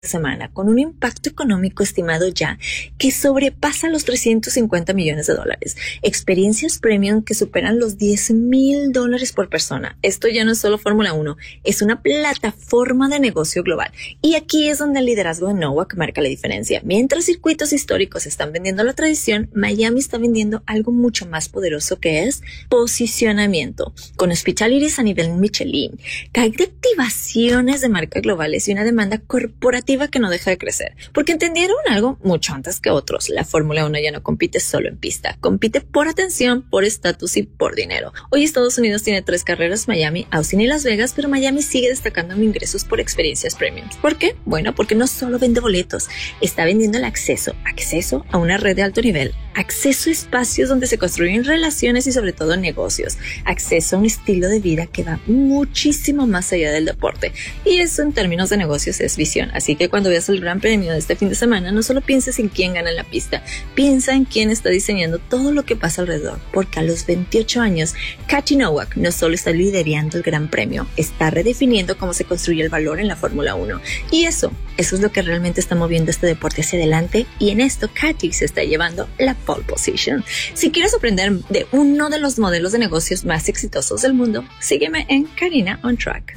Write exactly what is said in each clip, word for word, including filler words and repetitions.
semana, con un impacto económico estimado ya que sobrepasa los trescientos cincuenta millones de dólares. Experiencias premium que superan los diez mil dólares por persona. Esto ya no es solo Fórmula uno, es una plataforma de negocio global. Y aquí es donde el liderazgo de Nowak marca la diferencia. Mientras circuitos históricos están vendiendo la tradición, Miami está vendiendo algo mucho más poderoso, que es posicionamiento. Con hospitalities a nivel Michelin, cantidad de activaciones de marca globales y una demanda corporativa que no deja de crecer, porque entendieron algo mucho antes que otros. La Fórmula uno ya no compite solo en pista, compite por atención, por estatus y por dinero. Hoy Estados Unidos tiene tres carreras: Miami, Austin y Las Vegas, pero Miami sigue destacando en ingresos por experiencias premium. ¿Por qué? Bueno, porque no solo vende boletos, está vendiendo el acceso, acceso a una red de alto nivel, acceso a espacios donde se construyen relaciones y sobre todo negocios, acceso a un estilo de vida que va muchísimo más allá del deporte. Y eso en términos de negocios es visión. Así que cuando veas el Gran Premio de este fin de semana, no solo pienses en quién gana en la pista, piensa en quién está diseñando todo lo que pasa alrededor, porque a los veintiocho años, Cathy Nowak no solo está liderando el Gran Premio, está redefiniendo cómo se construye el valor en la Fórmula uno. Y eso, eso es lo que realmente está moviendo este deporte hacia adelante, y en esto Cathy se está llevando la pole position. Si quieres aprender de uno de los modelos de negocios más exitosos del mundo, sígueme en Karina on Track.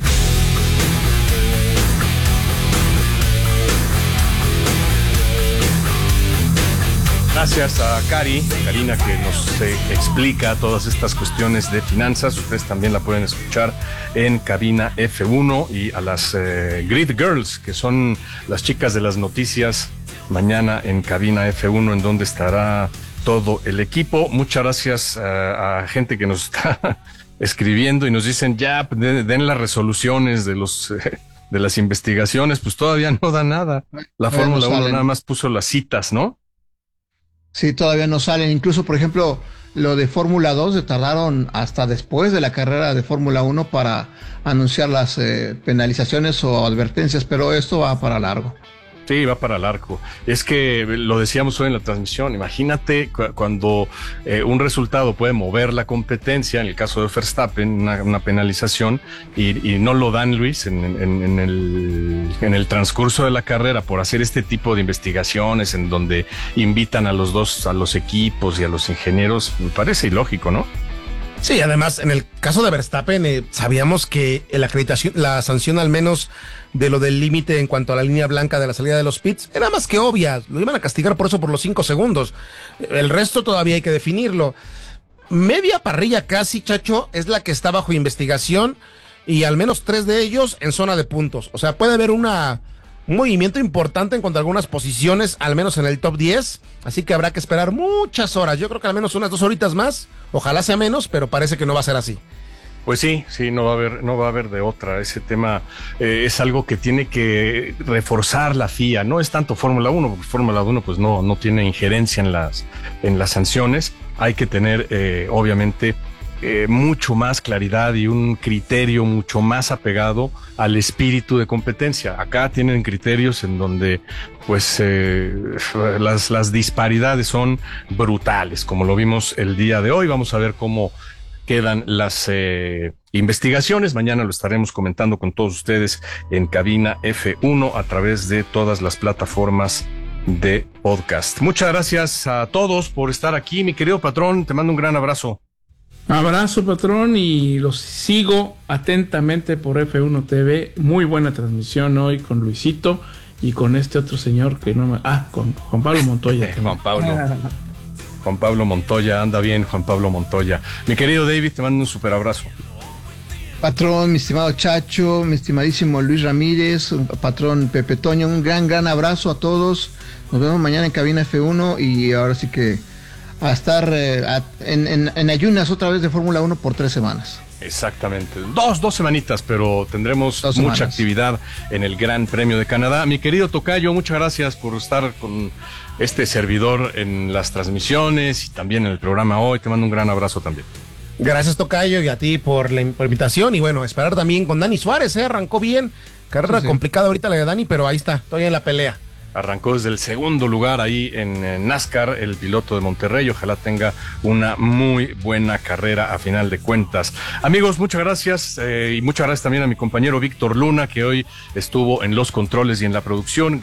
Gracias a Cari, Karina, que nos eh, explica todas estas cuestiones de finanzas. Ustedes también la pueden escuchar en Cabina F uno, y a las eh, Grid Girls, que son las chicas de las noticias, mañana en Cabina F uno, en donde estará todo el equipo. Muchas gracias a, a gente que nos está escribiendo y nos dicen ya den, den las resoluciones de los eh, de las investigaciones. Pues todavía no da nada. La Fórmula uno nada más puso las citas, ¿no? Sí, todavía no salen. Incluso, por ejemplo, lo de Fórmula dos se tardaron hasta después de la carrera de Fórmula uno para anunciar las eh, penalizaciones o advertencias, pero esto va para largo. Sí, va para largo. Es que lo decíamos hoy en la transmisión. Imagínate cu- cuando eh, un resultado puede mover la competencia, en el caso de Verstappen, una, una penalización, y, y no lo dan, Luis, en, en, en, el, en el transcurso de la carrera, por hacer este tipo de investigaciones en donde invitan a los dos, a los equipos y a los ingenieros. Me parece ilógico, ¿no? Sí, además, en el caso de Verstappen, eh, sabíamos que la acreditación, la sanción al menos de lo del límite en cuanto a la línea blanca de la salida de los pits, era más que obvia. Lo iban a castigar por eso por los cinco segundos. El resto todavía hay que definirlo. Media parrilla casi, Chacho, es la que está bajo investigación, y al menos tres de ellos en zona de puntos. O sea, puede haber una... un movimiento importante en cuanto a algunas posiciones, al menos en el top diez, así que habrá que esperar muchas horas. Yo creo que al menos unas dos horitas más, ojalá sea menos, pero parece que no va a ser así. Pues sí, sí, no va a haber, no va a haber de otra. Ese tema eh, es algo que tiene que reforzar la F I A. No es tanto Fórmula uno, porque Fórmula uno pues no, no tiene injerencia en las, en las sanciones. Hay que tener, eh, obviamente, Eh, mucho más claridad y un criterio mucho más apegado al espíritu de competencia. Acá tienen criterios en donde pues eh, las, las disparidades son brutales, como lo vimos el día de hoy. Vamos a ver cómo quedan las eh, investigaciones. Mañana lo estaremos comentando con todos ustedes en Cabina F uno a través de todas las plataformas de podcast. Muchas gracias a todos por estar aquí. Mi querido patrón, te mando un gran abrazo. Abrazo, patrón, y los sigo atentamente por F uno T V. Muy buena transmisión hoy con Luisito y con este otro señor que no me... Ah, con Juan Pablo Montoya. Juan Pablo. Juan Pablo Montoya, anda bien, Juan Pablo Montoya. Mi querido David, te mando un super abrazo. Patrón, mi estimado Chacho, mi estimadísimo Luis Ramírez, patrón Pepe Toño, un gran, gran abrazo a todos. Nos vemos mañana en Cabina F uno, y ahora sí que a estar eh, a, en, en, en ayunas otra vez de Fórmula uno por tres semanas. Exactamente, dos, dos semanitas, pero tendremos dos mucha semanas. Actividad en el Gran Premio de Canadá. Mi querido Tocayo, muchas gracias por estar con este servidor en las transmisiones y también en el programa hoy. Te mando un gran abrazo también. Gracias, Tocayo, y a ti por la por invitación, y bueno, esperar también con Dani Suárez, ¿eh? Arrancó bien, carrera sí, sí. complicada ahorita la de Dani, pero ahí está, todavía en la pelea. arrancó desde el segundo lugar ahí en, en NASCAR, el piloto de Monterrey. Ojalá tenga una muy buena carrera a final de cuentas. Amigos, muchas gracias eh, y muchas gracias también a mi compañero Víctor Luna, que hoy estuvo en los controles y en la producción.